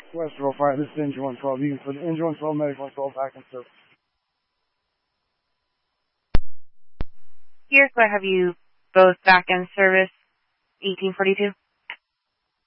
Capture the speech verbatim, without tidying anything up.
Westboro Fire, this is Engine one twelve. You can put Engine one twelve, Medic one twelve back in service. Here, so I have you both back in service, eighteen forty-two.